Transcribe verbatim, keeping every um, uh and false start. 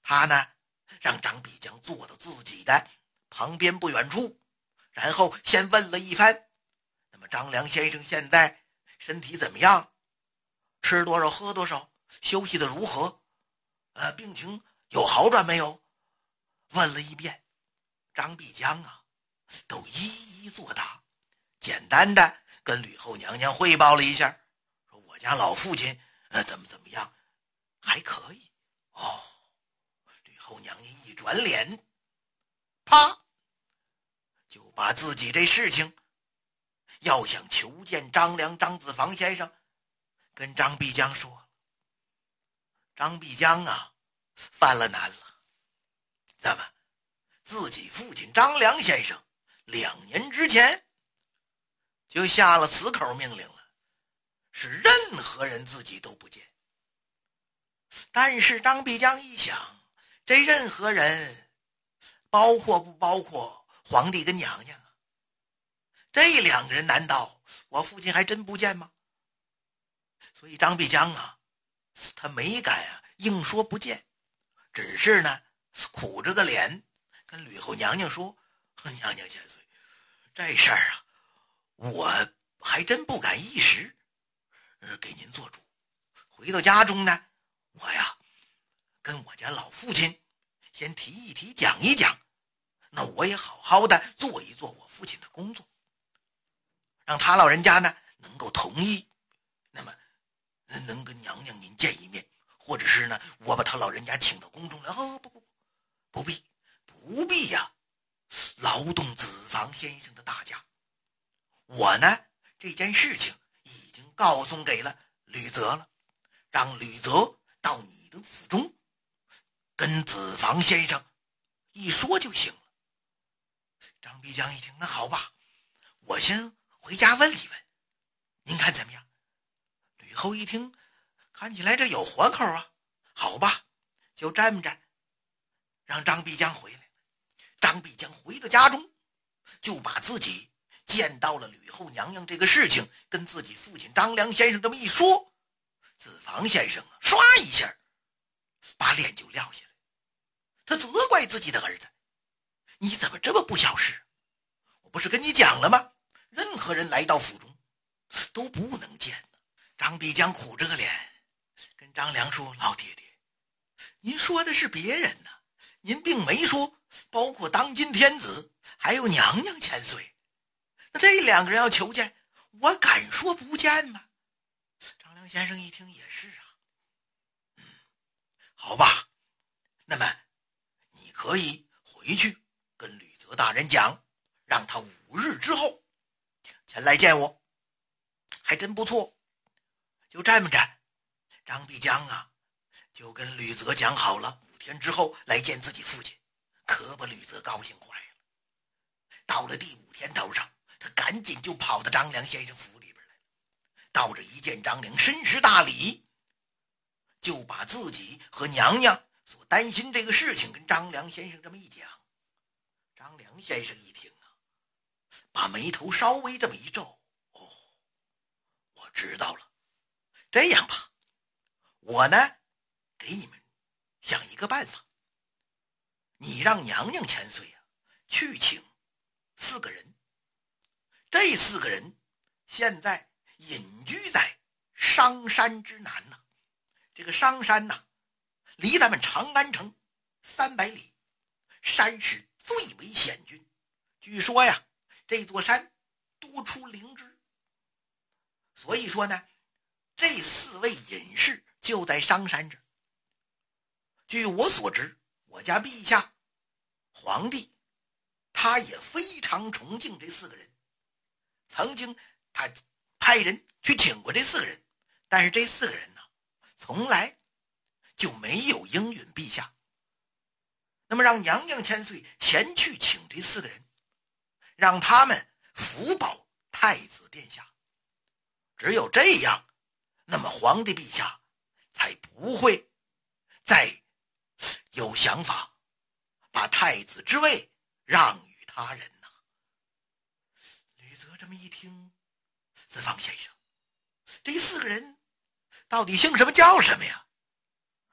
他呢让张必江坐到自己的旁边不远处，然后先问了一番，那么张良先生现在身体怎么样？吃多少喝多少？休息的如何？呃，病情有好转没有？问了一遍，张必江啊都一一作答，简单的跟吕后娘娘汇报了一下，说我家老父亲呃怎么怎么样，还可以。哦，吕后娘娘一转脸，啪，就把自己这事情要想求见张良张子房先生跟张必江说了。张必江啊犯了难了，怎么自己父亲张良先生两年之前就下了死口命令了，是任何人自己都不见。但是张必江一想，这任何人包括不包括皇帝跟娘娘啊？这两个人难道我父亲还真不见吗？所以张必江啊他没敢啊硬说不见，只是呢苦着个脸跟吕后娘娘说，娘娘千岁，这事儿啊我还真不敢一时、呃、给您做主。回到家中呢，我呀跟我家老父亲先提一提讲一讲，那我也好好的做一做我父亲的工作，让他老人家呢能够同意，那么能跟娘娘您见一面，或者是呢我把他老人家请到宫中来。哦，不不不不必不必呀、啊，劳动子房先生的大驾。我呢这件事情已经告诉给了吕泽了，让吕泽到你的府中跟子房先生一说就行了。张必江一听，那好吧，我先回家问一问，您看怎么样？吕后一听，看起来这有活口啊，好吧，就这么着让张必江回来。张必江回到家中，就把自己见到了吕后娘娘这个事情跟自己父亲张良先生这么一说，子房先生啊唰一下把脸就撂下来，他责怪自己的儿子，你怎么这么不孝事？我不是跟你讲了吗？任何人来到府中都不能见呢。张必江苦着个脸跟张良说，老爹爹，您说的是别人呢，您并没说包括当今天子还有娘娘千岁，那这两个人要求见，我敢说不见吗？张良先生一听，也是啊，嗯，好吧，那么你可以回去跟吕泽大人讲，让他五日之后前来见我，还真不错。就这么着，张必江啊就跟吕泽讲好了，五天之后来见自己父亲，可把吕泽高兴坏了。到了第五天头上，他赶紧就跑到张良先生府里边来了，到这一见张良，深施大礼，就把自己和娘娘所担心这个事情跟张良先生这么一讲。张良先生一听啊，把眉头稍微这么一皱，哦，我知道了，这样吧，我呢给你们想一个办法，你让娘娘千岁啊去请四个人，这四个人现在隐居在商山之南呢、啊。这个商山呐、啊，离咱们长安城三百里，山势最为险峻，据说呀这座山多出灵芝，所以说呢这四位隐士就在商山这儿。据我所知，我家陛下皇帝他也非常崇敬这四个人，曾经他派人去请过这四个人，但是这四个人呢从来就没有应允陛下。那么让娘娘千岁前去请这四个人，让他们辅保太子殿下，只有这样，那么皇帝陛下才不会再有想法把太子之位让与他人呐、啊。吕泽这么一听，子房先生，这四个人到底姓什么叫什么呀？